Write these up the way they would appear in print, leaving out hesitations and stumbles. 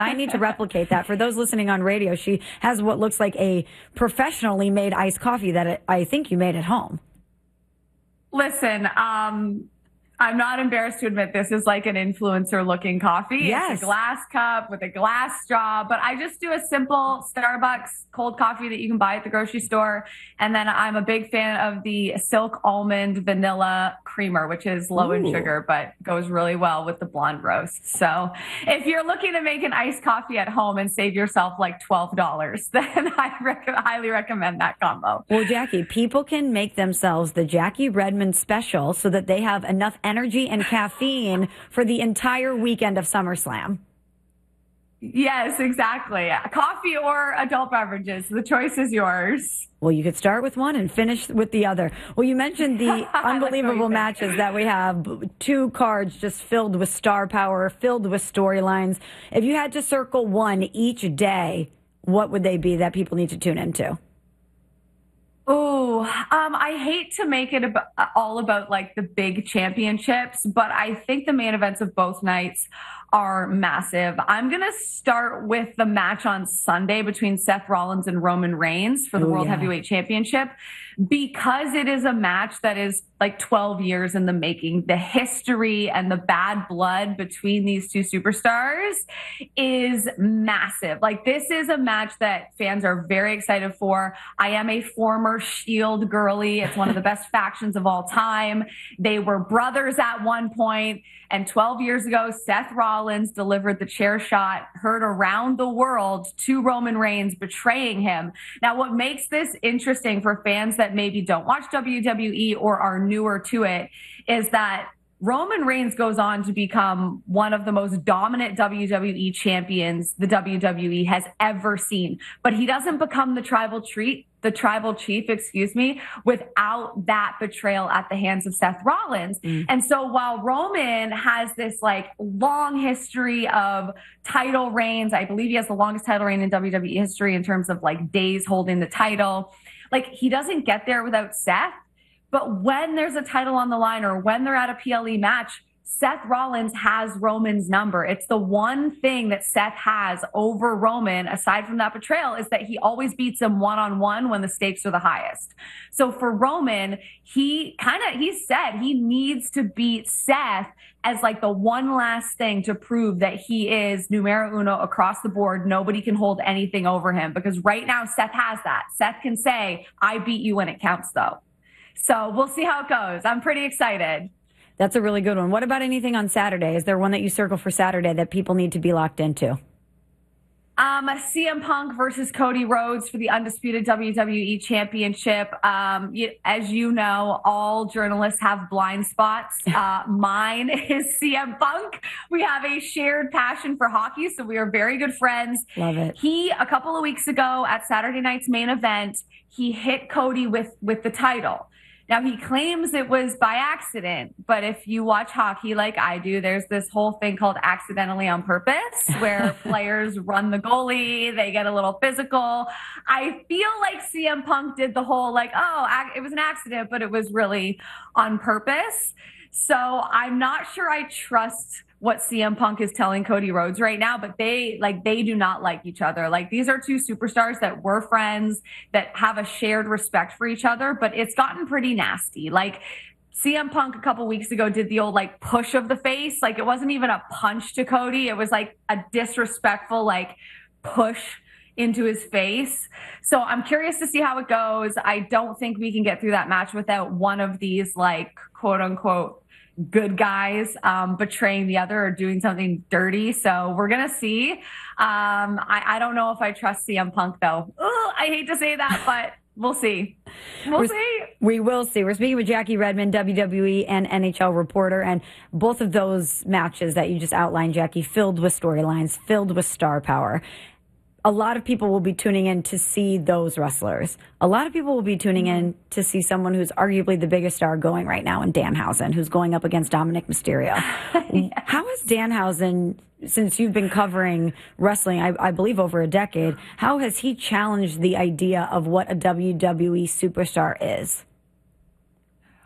I need to replicate that. For those listening on radio, she has what looks like a professionally made iced coffee that I think you made at home. Listen, I'm not embarrassed to admit this is like an influencer looking coffee. Yes. It's a glass cup with a glass straw, but I just do a simple Starbucks cold coffee that you can buy at the grocery store. And then I'm a big fan of the Silk Almond Vanilla Creamer, which is low in sugar, but goes really well with the blonde roast. So if you're looking to make an iced coffee at home and save yourself like $12, then I highly recommend that combo. Well, Jackie, people can make themselves the Jackie Redmond special so that they have enough energy and caffeine for the entire weekend of SummerSlam. Yes, exactly. Coffee or adult beverages. The choice is yours. Well, you could start with one and finish with the other. Well, you mentioned the unbelievable matches that we have. 2 cards just filled with star power, filled with storylines. If you had to circle one each day, what would they be that people need to tune into? Oh, I hate to make it all about like the big championships, but I think the main events of both nights are massive. I'm going to start with the match on Sunday between Seth Rollins and Roman Reigns for the World Heavyweight Championship, because it is a match that is like 12 years in the making. The history and the bad blood between these two superstars is massive. Like, this is a match that fans are very excited for. I am a former Shield girly. It's one of the best factions of all time. They were brothers at one point, and 12 years ago, Seth Rollins delivered the chair shot heard around the world to Roman Reigns, betraying him. Now, what makes this interesting for fans that maybe don't watch WWE or are newer to it is that Roman Reigns goes on to become one of the most dominant WWE champions the WWE has ever seen. But he doesn't become the tribal chief, without that betrayal at the hands of Seth Rollins. And so while Roman has this like long history of title reigns, I believe he has the longest title reign in WWE history in terms of like days holding the title. Like, he doesn't get there without Seth. But when there's a title on the line or when they're at a PLE match, Seth Rollins has Roman's number. It's the one thing that Seth has over Roman, aside from that betrayal, is that he always beats him one-on-one when the stakes are the highest. So for Roman, he said he needs to beat Seth as like the one last thing to prove that he is numero uno across the board. Nobody can hold anything over him, because right now Seth has that. Seth can say, I beat you when it counts, though. So we'll see how it goes. I'm pretty excited. That's a really good one. What about anything on Saturday? Is there one that you circle for Saturday that people need to be locked into? CM Punk versus Cody Rhodes for the undisputed WWE Championship. As you know, all journalists have blind spots. Mine is CM Punk. We have a shared passion for hockey, so we are very good friends. Love it. A couple of weeks ago at Saturday night's main event, he hit Cody with the title. Now, he claims it was by accident, but if you watch hockey like I do, there's this whole thing called accidentally on purpose, where players run the goalie, they get a little physical. I feel like CM Punk did the whole like, it was an accident, but it was really on purpose. So I'm not sure I trust what CM Punk is telling Cody Rhodes right now, but they do not like each other. Like, these are two superstars that were friends, that have a shared respect for each other, but it's gotten pretty nasty. Like, CM Punk a couple weeks ago did the old like push of the face. Like, it wasn't even a punch to Cody. It was like a disrespectful like push into his face. So I'm curious to see how it goes. I don't think we can get through that match without one of these like quote unquote good guys betraying the other or doing something dirty. So we're going to see. I don't know if I trust CM Punk, though. Ugh, I hate to say that, but we'll see. We will see. We're speaking with Jackie Redmond, WWE and NHL reporter, and both of those matches that you just outlined, Jackie, filled with storylines, filled with star power. A lot of people will be tuning in to see those wrestlers. A lot of people will be tuning in to see someone who's arguably the biggest star going right now in Danhausen, who's going up against Dominic Mysterio. How has Danhausen, since you've been covering wrestling, I believe over a decade, how has he challenged the idea of what a WWE superstar is?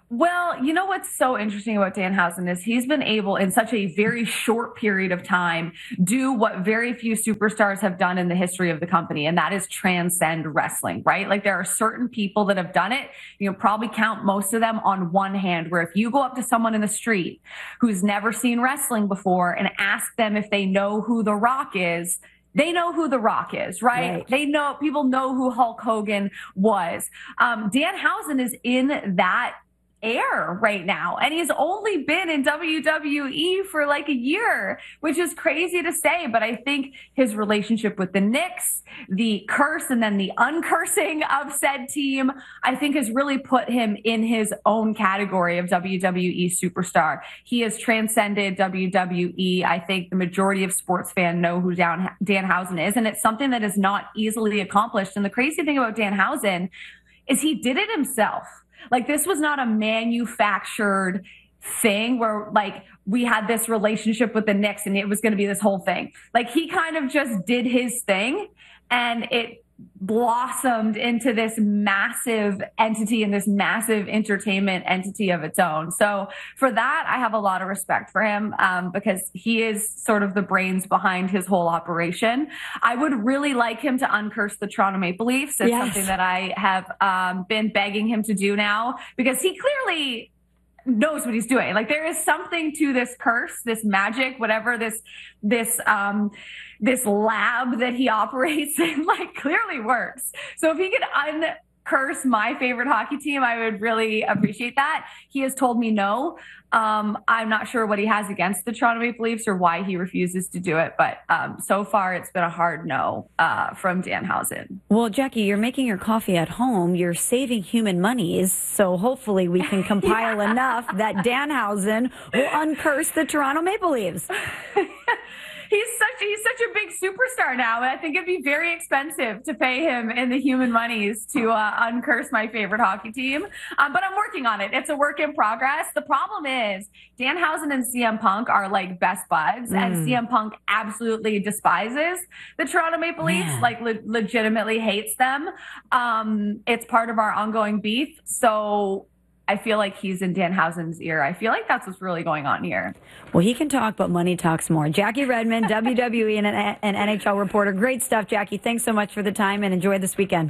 Well, you know what's so interesting about Danhausen is he's been able in such a very short period of time do what very few superstars have done in the history of the company, and that is transcend wrestling, right? Like there are certain people that have done it. You know, probably count most of them on one hand, where if you go up to someone in the street who's never seen wrestling before and ask them if they know who The Rock is, they know who The Rock is, right? They know, people know who Hulk Hogan was. Danhausen is in that air right now, and he's only been in WWE for like a year, which is crazy to say, but I think his relationship with the Knicks, the curse and then the uncursing of said team, I think has really put him in his own category of WWE superstar. He has transcended WWE. I think the majority of sports fans know who Danhausen is, and it's something that is not easily accomplished. And the crazy thing about Danhausen is he did it himself. Like, this was not a manufactured thing where, like, we had this relationship with the Knicks and it was going to be this whole thing. Like, he kind of just did his thing and it blossomed into this massive entity and this massive entertainment entity of its own. So for that, I have a lot of respect for him because he is sort of the brains behind his whole operation. I would really like him to uncurse the Toronto Maple Leafs. It's something that I have been begging him to do now because he clearly knows what he's doing. Like, there is something to this curse, this magic, whatever this lab that he operates in, like, clearly works. So if he could uncurse my favorite hockey team, I would really appreciate that. He has told me no. I'm not sure what he has against the Toronto Maple Leafs or why he refuses to do it, but so far it's been a hard no from Danhausen. Well, Jackie, you're making your coffee at home. You're saving human monies, so hopefully we can compile enough that Danhausen will uncurse the Toronto Maple Leafs. He's such a big superstar now. I think it'd be very expensive to pay him in the human monies to uncurse my favorite hockey team. But I'm working on it. It's a work in progress. The problem is Danhausen and CM Punk are like best buds, and CM Punk absolutely despises the Toronto Maple Leafs, like legitimately hates them. It's part of our ongoing beef. So I feel like he's in Danhausen's ear. I feel like that's what's really going on here. Well, he can talk, but money talks more. Jackie Redmond, WWE and NHL reporter. Great stuff, Jackie. Thanks so much for the time, and enjoy this weekend.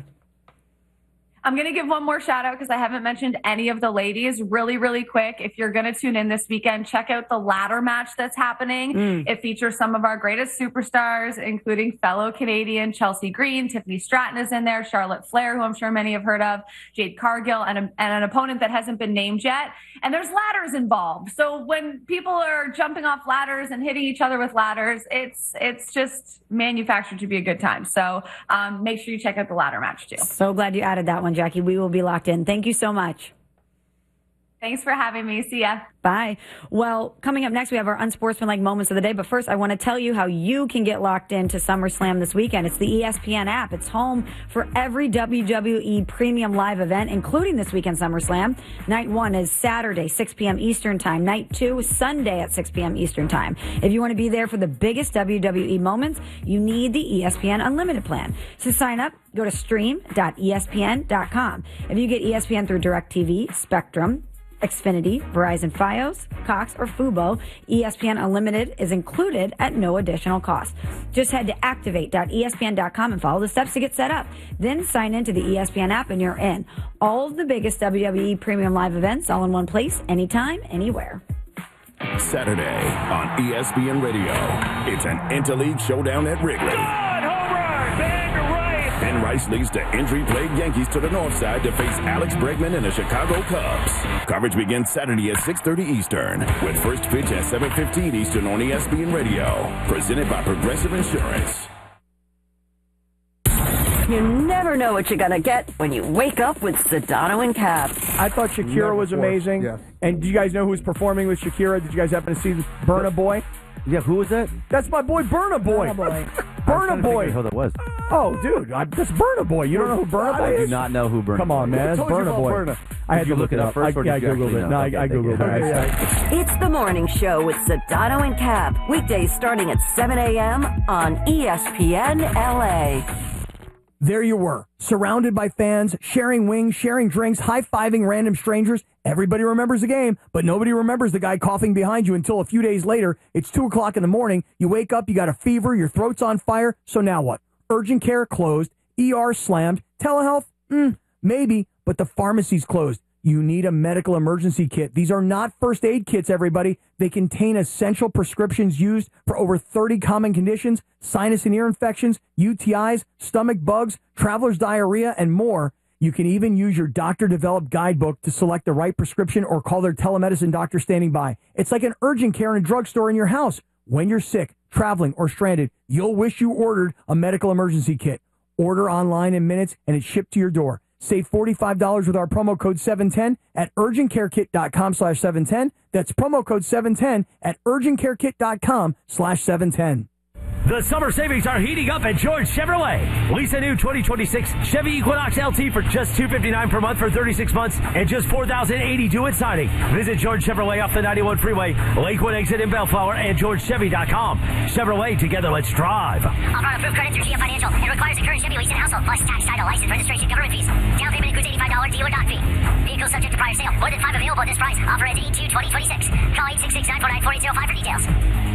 I'm going to give one more shout out because I haven't mentioned any of the ladies really, really quick. If you're going to tune in this weekend, check out the ladder match that's happening. It features some of our greatest superstars, including fellow Canadian Chelsea Green. Tiffany Stratton is in there, Charlotte Flair, who I'm sure many have heard of, Jade Cargill, and an opponent that hasn't been named yet. And there's ladders involved. So when people are jumping off ladders and hitting each other with ladders, it's just manufactured to be a good time. So make sure you check out the ladder match too. So glad you added that one, Jackie. We will be locked in. Thank you so much. Thanks for having me. See ya. Bye. Well, coming up next, we have our unsportsmanlike moments of the day. But first, I want to tell you how you can get locked into SummerSlam this weekend. It's the ESPN app. It's home for every WWE premium live event, including this weekend SummerSlam. Night 1 is Saturday, 6 p.m. Eastern Time. Night 2 is Sunday at 6 p.m. Eastern Time. If you want to be there for the biggest WWE moments, you need the ESPN Unlimited plan. To sign up, go to stream.espn.com. If you get ESPN through DirecTV, Spectrum, Xfinity, Verizon Fios, Cox, or Fubo, ESPN Unlimited is included at no additional cost. Just head to activate.espn.com and follow the steps to get set up. Then sign into the ESPN app and you're in. All of the biggest WWE premium live events all in one place, anytime, anywhere. Saturday on ESPN Radio, it's an interleague showdown at Wrigley. Ben Rice leads the injury-plagued Yankees to the north side to face Alex Bregman and the Chicago Cubs. Coverage begins Saturday at 6:30 Eastern, with first pitch at 7:15 Eastern on ESPN Radio. Presented by Progressive Insurance. You never know what you're going to get when you wake up with Sedano and Cap. I thought Shakira was amazing. Yeah. And do you guys know who's performing with Shakira? Did you guys happen to see Burna Boy? Yeah, who was that? That's my boy Burna Boy. Burna Boy. Who that was? Oh, dude, that's Burna Boy. You don't know who Burna Boy is? I do not know who Burna Boy is. Come on, man. That's Burna Boy. I had to look it up first. I Googled it. No, I Googled it. It's the morning show with Sedano and Cap. Weekdays starting at 7 a.m. on ESPN LA. There you were, surrounded by fans, sharing wings, sharing drinks, high-fiving random strangers, Everybody remembers the game, but nobody remembers the guy coughing behind you until a few days later. It's 2 o'clock in the morning. You wake up, you got a fever, your throat's on fire. So now what? Urgent care closed, ER slammed, telehealth? Maybe, but the pharmacy's closed. You need a medical emergency kit. These are not first aid kits, everybody. They contain essential prescriptions used for over 30 common conditions, sinus and ear infections, UTIs, stomach bugs, traveler's diarrhea, and more. You can even use your doctor-developed guidebook to select the right prescription or call their telemedicine doctor standing by. It's like an urgent care in a drugstore in your house. When you're sick, traveling, or stranded, you'll wish you ordered a medical emergency kit. Order online in minutes, and it's shipped to your door. Save $45 with our promo code 710 at urgentcarekit.com/710. That's promo code 710 at urgentcarekit.com/710. The summer savings are heating up at George Chevrolet. Lease a new 2026 Chevy Equinox LT for just $259 per month for 36 months and just $4,080 due at signing. Visit George Chevrolet off the 91 freeway, Lakewood exit in Bellflower, and GeorgeChevy.com. Chevrolet, together, let's drive. Offer on approved credit through GM Financial. It requires a current Chevy lease and household, plus tax, title, license, registration, government fees. Down payment includes $85 dealer doc fee. Vehicle subject to prior sale. More than 5 available at this price. Offer ends 8/2/2026. Call 866-949-4805 for details.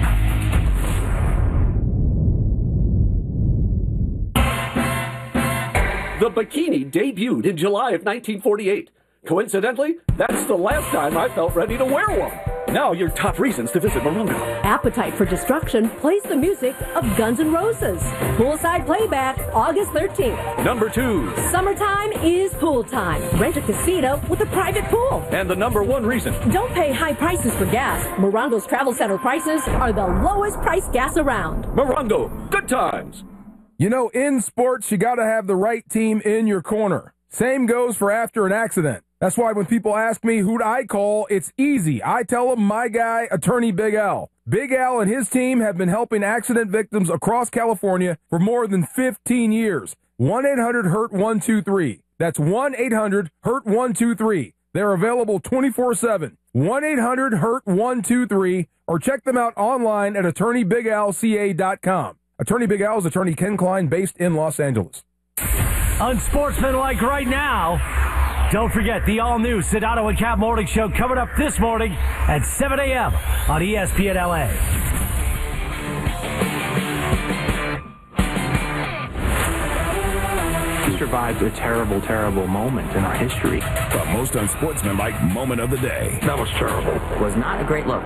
The bikini debuted in July of 1948. Coincidentally, that's the last time I felt ready to wear one. Now your top reasons to visit Morongo. Appetite for Destruction plays the music of Guns N' Roses. Poolside Playback, August 13th. Number 2. Summertime is pool time. Rent a casino with a private pool. And the number 1 reason. Don't pay high prices for gas. Morongo's Travel Center prices are the lowest price gas around. Morongo, good times. You know, in sports, you got to have the right team in your corner. Same goes for after an accident. That's why when people ask me who'd I call, it's easy. I tell them my guy, attorney Big Al. Big Al and his team have been helping accident victims across California for more than 15 years. 1-800-HURT-123. That's 1-800-HURT-123. They're available 24/7. 1-800-HURT-123 or check them out online at attorneybigalca.com. Attorney Big Al is attorney Ken Klein, based in Los Angeles. Unsportsmanlike right now. Don't forget the all-new Sedano and Cap Morning Show coming up this morning at 7 a.m. on ESPN LA. We survived a terrible, terrible moment in our history. The most unsportsmanlike moment of the day. That was terrible. Was not a great look.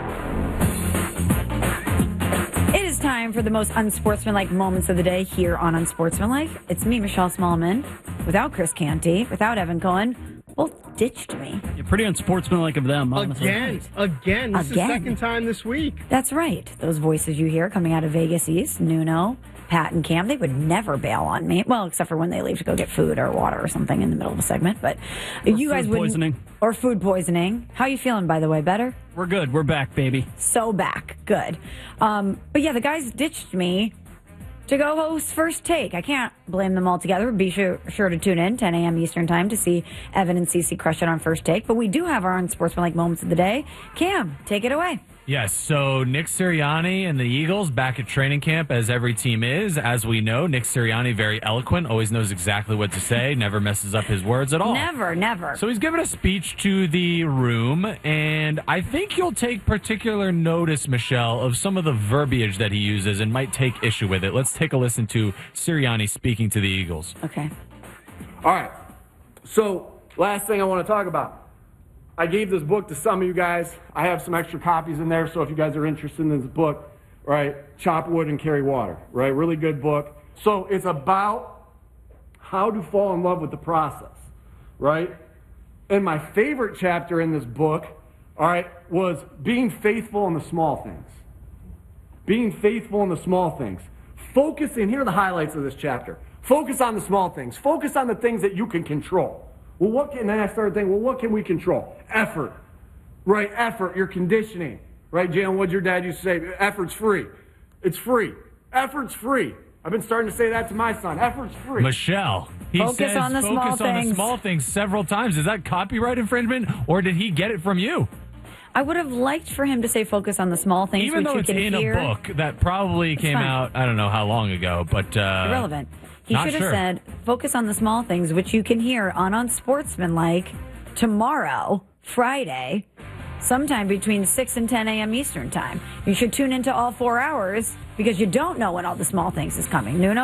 It is time for the most unsportsmanlike moments of the day here on Unsportsmanlike. It's me, Michelle Smallman, without Chris Canty, without Evan Cohen. Both ditched me. You're pretty unsportsmanlike of them. Again. This is the second time this week. That's right. Those voices you hear coming out of Vegas East, Nuno, Pat, and Cam, they would never bail on me. Well, except for when they leave to go get food or water or something in the middle of a segment. But you guys wouldn't. Poisoning. Or food poisoning. How you feeling, by the way? Better? We're good. We're back, baby. So back. Good. But yeah, the guys ditched me to go host First Take. I can't blame them altogether. Be sure to tune in 10 a.m. Eastern time to see Evan and Cece crush it on First Take. But we do have our unsportsmanlike moments of the day. Cam, take it away. Yes, so Nick Sirianni and the Eagles back at training camp, as every team is. As we know, Nick Sirianni, very eloquent, always knows exactly what to say, never messes up his words at all. Never. So he's given a speech to the room, and I think you'll take particular notice, Michelle, of some of the verbiage that he uses and might take issue with it. Let's take a listen to Sirianni speaking to the Eagles. Okay. All right. So, last thing I want to talk about. I gave this book to some of you guys. I have some extra copies in there, so if you guys are interested in this book, right, Chop Wood and Carry Water, right, really good book. So it's about how to fall in love with the process, right? And my favorite chapter in this book, all right, was being faithful in the small things. Being faithful in the small things. Focusing, here are the highlights of this chapter. Focus on the small things. Focus on the things that you can control. Well, and then I started thinking, what can we control? Effort, right? Effort, your conditioning, right? Jalen Woods, your dad used to say, effort's free. It's free. Effort's free. I've been starting to say that to my son. Effort's free. Michelle, he says focus on the small things several times. Is that copyright infringement, or did he get it from you? I would have liked for him to say focus on the small things, even though it's in a book that probably came out, I don't know how long ago, but irrelevant. He should have said, focus on the small things, which you can hear on Unsportsmanlike tomorrow, Friday, sometime between 6 and 10 a.m. Eastern time. You should tune into all 4 hours because you don't know when all the small things is coming. Nuno?